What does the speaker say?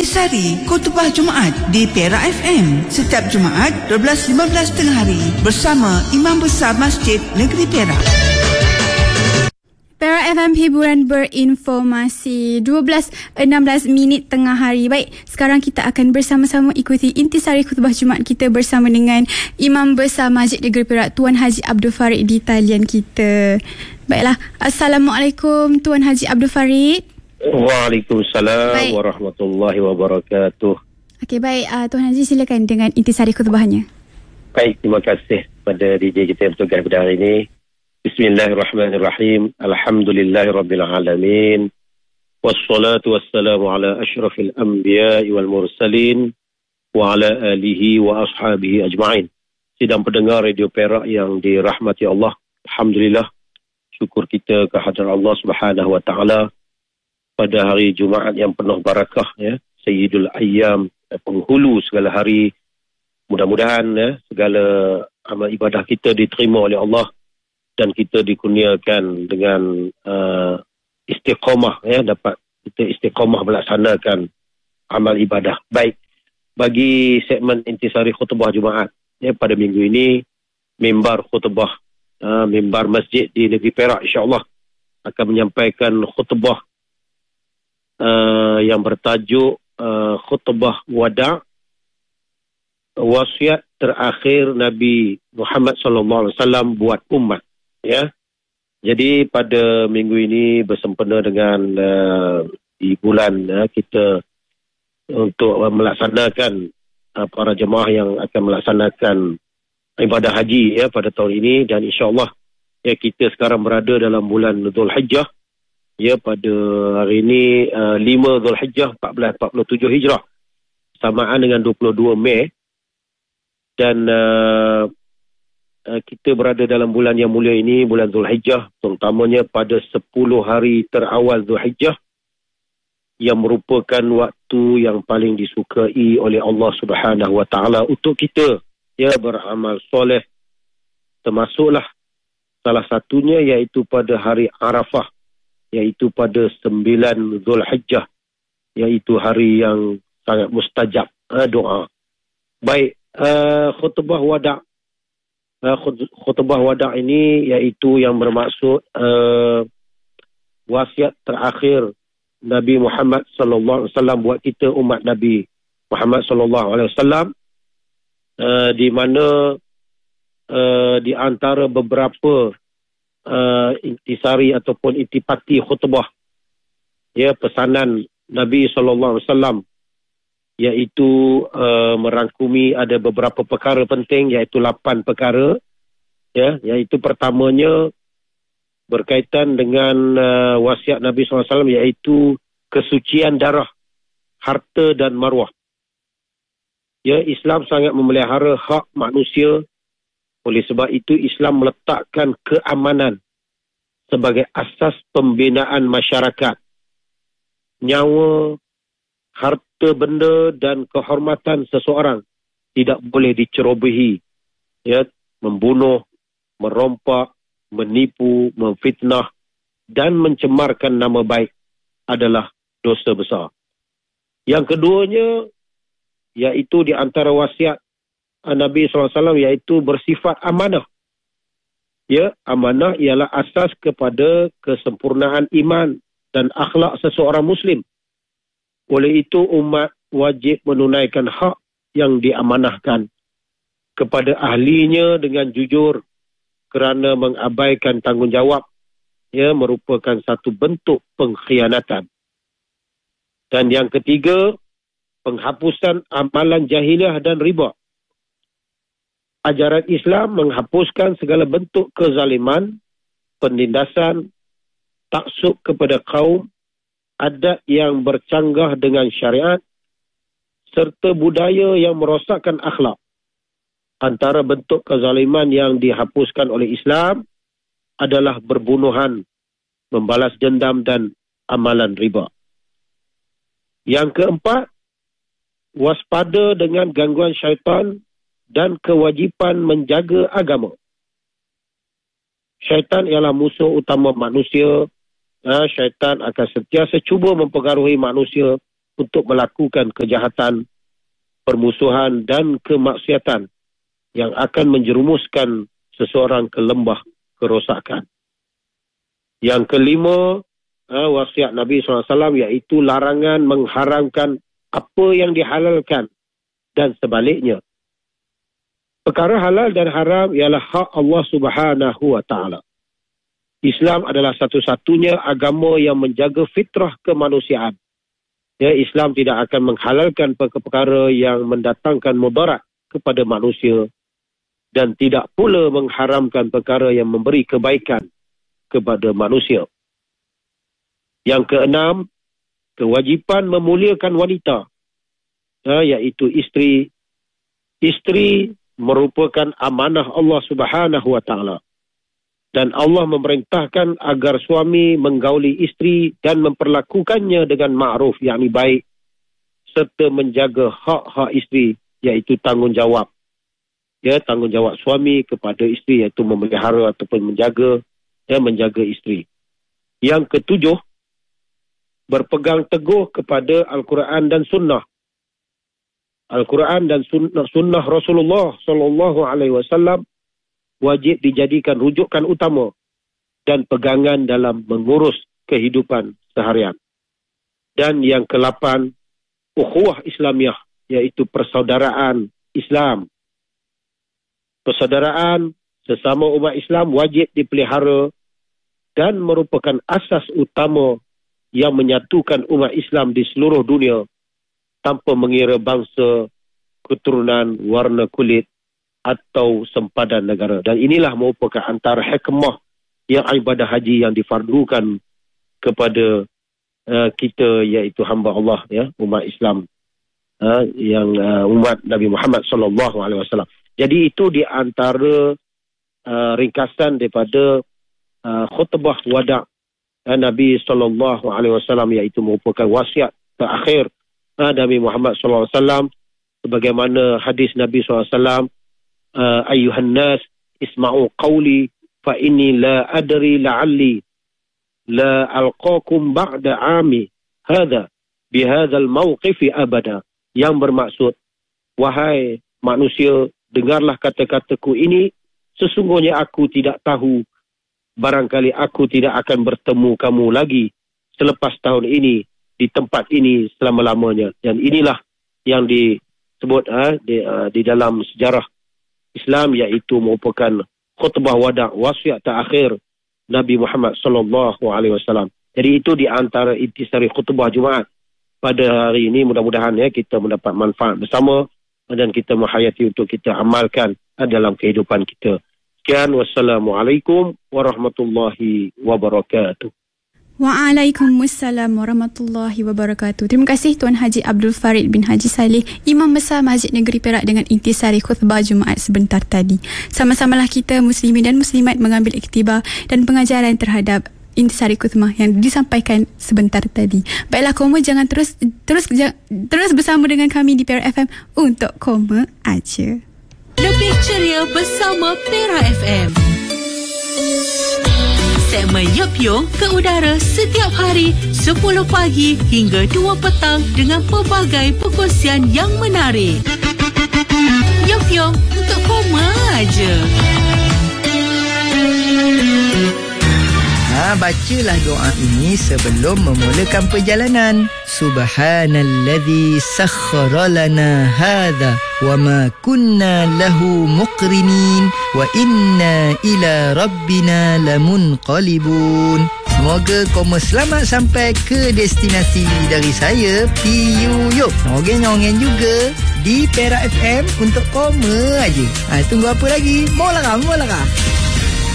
Intisari Khutbah Jumaat di Perak FM setiap Jumaat 12.15 tengah hari bersama Imam Besar Masjid Negeri Perak. Perak FM, hiburan berinformasi. 12.16 tengah hari. Baik, sekarang kita akan bersama-sama ikuti intisari khutbah Jumaat kita bersama dengan Imam Besar Masjid Negeri Perak, Tuan Haji Abdul Farid di talian kita. Baiklah, Assalamualaikum Tuan Haji Abdul Farid. Waalaikumsalam warahmatullahi wabarakatuh. Okey, baik, Tuan Haji silakan dengan intisari khutbahnya. Baik, terima kasih pada DJ kita yang bertugas pada hari ini. Bismillahirrahmanirrahim. Alhamdulillahirabbil alamin. Wassalatu wassalamu ala asyrafil anbiya'i wal mursalin wa ala alihi wa ashabihi ajma'in. Sidang pendengar Radio Perak yang dirahmati Allah, alhamdulillah, syukur kita kehadrat Allah Subhanahu wa taala pada hari Jumaat yang penuh barakah, ya, Sayyidul Ayyam, penghulu segala hari. Mudah-mudahan, ya, segala amal ibadah kita diterima oleh Allah dan kita dikurniakan dengan istiqamah, ya, dapat kita istiqamah melaksanakan amal ibadah. Baik, bagi segmen intisari khutbah Jumaat, ya, pada minggu ini, mimbar khutbah, mimbar masjid di Negeri Perak insya-Allah akan menyampaikan khutbah yang bertajuk khutbah wada', wasiat terakhir Nabi Muhammad sallallahu alaihi wasallam buat umat, ya. Jadi pada minggu ini bersempena dengan di bulan kita untuk melaksanakan para jemaah yang akan melaksanakan ibadah haji, ya, pada tahun ini, dan insya-Allah, ya, kita sekarang berada dalam bulan Zulhijjah. Ya, pada hari ini 5 Zulhijjah 1447 Hijrah, samaan dengan 22 Mei. Dan kita berada dalam bulan yang mulia ini, bulan Zulhijjah, terutamanya pada 10 hari terawal Zulhijjah, yang merupakan waktu yang paling disukai oleh Allah Subhanahu wa taala untuk kita, ya, beramal soleh. Termasuklah salah satunya iaitu pada hari Arafah, iaitu pada 9 Zulhijjah, iaitu hari yang sangat mustajab doa. Baik, khutbah wada'. Khutbah wada' ini iaitu yang bermaksud wasiat terakhir Nabi Muhammad sallallahu alaihi wasallam buat kita umat Nabi Muhammad sallallahu alaihi wasallam, di mana di antara beberapa intisari ataupun intipati khutbah, ya, pesanan Nabi sallallahu alaihi wasallam, iaitu merangkumi ada beberapa perkara penting, iaitu 8 perkara, ya, iaitu pertamanya berkaitan dengan wasiat Nabi sallallahu alaihi wasallam, iaitu kesucian darah, harta dan maruah. Ya, Islam sangat memelihara hak manusia. Oleh sebab itu Islam meletakkan keamanan sebagai asas pembinaan masyarakat. Nyawa, harta benda dan kehormatan seseorang tidak boleh dicerobohi, ya, membunuh, merompak, menipu, memfitnah dan mencemarkan nama baik adalah dosa besar. Yang keduanya iaitu di antara wasiat Nabi SAW, iaitu bersifat amanah. Ya, amanah ialah asas kepada kesempurnaan iman dan akhlak seseorang Muslim. Oleh itu, umat wajib menunaikan hak yang diamanahkan kepada ahlinya dengan jujur, kerana mengabaikan tanggungjawab, ya, merupakan satu bentuk pengkhianatan. Dan yang ketiga, penghapusan amalan jahiliah dan riba. Ajaran Islam menghapuskan segala bentuk kezaliman, penindasan, taksub kepada kaum, adat yang bercanggah dengan syariat, serta budaya yang merosakkan akhlak. Antara bentuk kezaliman yang dihapuskan oleh Islam adalah berbunuhan, membalas dendam dan amalan riba. Yang keempat, waspada dengan gangguan syaitan dan kewajipan menjaga agama. Syaitan ialah musuh utama manusia. Syaitan akan sentiasa cuba mempengaruhi manusia untuk melakukan kejahatan, permusuhan dan kemaksiatan yang akan menjerumuskan seseorang ke lembah kerosakan. Yang kelima, wasiat Nabi SAW iaitu larangan mengharamkan apa yang dihalalkan dan sebaliknya. Perkara halal dan haram ialah hak Allah Subhanahu wa Ta'ala. Islam adalah satu-satunya agama yang menjaga fitrah kemanusiaan. Ya, Islam tidak akan menghalalkan perkara yang mendatangkan mudarat kepada manusia dan tidak pula mengharamkan perkara yang memberi kebaikan kepada manusia. Yang keenam, kewajipan memuliakan wanita, iaitu isteri. Isteri merupakan amanah Allah Subhanahu wa Ta'ala. Dan Allah memerintahkan agar suami menggauli isteri dan memperlakukannya dengan ma'ruf, yakni baik, serta menjaga hak-hak isteri, iaitu tanggungjawab. Ya, tanggungjawab suami kepada isteri, iaitu memelihara ataupun menjaga isteri. Yang ketujuh, berpegang teguh kepada Al-Quran dan Sunnah. Al-Quran dan Sunnah Rasulullah SAW wajib dijadikan rujukan utama dan pegangan dalam mengurus kehidupan seharian. Dan yang ke-8, ukhuwah Islamiyah, iaitu persaudaraan Islam. Persaudaraan sesama umat Islam wajib dipelihara dan merupakan asas utama yang menyatukan umat Islam di seluruh dunia tanpa mengira bangsa, keturunan, warna kulit atau sempadan negara. Dan inilah merupakan antara hikmah yang ibadah haji yang difardukan kepada kita, iaitu hamba Allah, ya, umat Islam, yang umat Nabi Muhammad SAW. Jadi itu di antara ringkasan daripada khutbah wada' Nabi SAW, iaitu merupakan wasiat terakhir Nabi Muhammad SAW, sebagaimana hadis Nabi SAW, ayyuhan nas isma'u qawli fa inni la adri la'alli la alqakum ba'da ami hadha bihadzal mawqifi abada, yang bermaksud, wahai manusia, dengarlah kata-kataku ini, sesungguhnya aku tidak tahu, barangkali aku tidak akan bertemu kamu lagi selepas tahun ini di tempat ini selama-lamanya. Dan inilah yang disebut di dalam sejarah Islam, iaitu merupakan khutbah wada', wasiat terakhir Nabi Muhammad SAW. Jadi itu di antara intisari khutbah Jumaat pada hari ini. Mudah-mudahan kita mendapat manfaat bersama dan kita menghayati untuk kita amalkan dalam kehidupan kita. Sekian, wassalamualaikum warahmatullahi wabarakatuh. Waalaikumsalam warahmatullahi wabarakatuh. Terima kasih Tuan Haji Abdul Farid bin Haji Saleh, Imam Besar Masjid Negeri Perak, dengan intisari khutbah Jumaat sebentar tadi. Sama-samalah kita muslimin dan muslimat mengambil iktibar dan pengajaran terhadap intisari khutbah yang disampaikan sebentar tadi. Baiklah, Koma jangan terus bersama dengan kami di Perak FM untuk Koma aja. Lebih ceria bersama Perak FM. Segmen Yup Yung ke udara setiap hari 10 pagi hingga 2 petang dengan pelbagai perkongsian yang menarik. Yup Yung untuk Koma aja. Bacalah doa ini sebelum memulakan perjalanan. Subhanalladzi sakhkhara lana hadza wa ma kunna lahu muqrinin wa inna ila rabbina lamunqalibun. Semoga Koma selamat sampai ke destinasi dari saya, Piyuyup. Nongeng-nongeng juga di Perak FM untuk Koma aja. Tunggu apa lagi? Mulalah.